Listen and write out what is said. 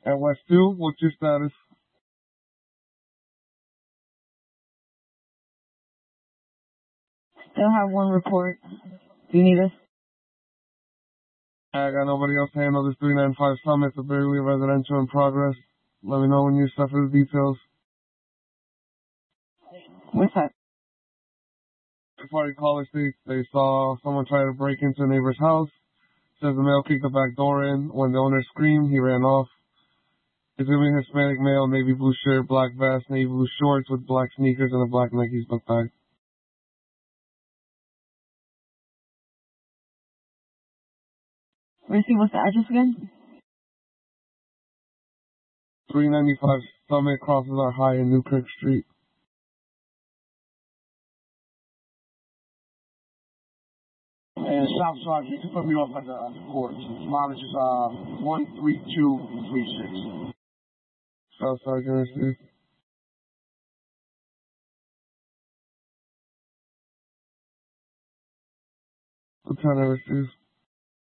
At West 2, what's your status? Still have one report. Do you need us? I got nobody else to handle this 395 Summit, so barely residential in progress. Let me know when you stuff the details. What's that? Before you call the state, they saw someone try to break into a neighbor's house. Says the male kicked the back door in. When the owner screamed, he ran off. It's gonna be Hispanic male, navy blue shirt, black vest, navy blue shorts with black sneakers and a black Nikes book bag. Rissy, what's the address again? 395 Summit crosses our high in Newkirk Street. And South Sergeant, you can put me off at the court. Mine is 13236. South Sergeant received. Lieutenant received.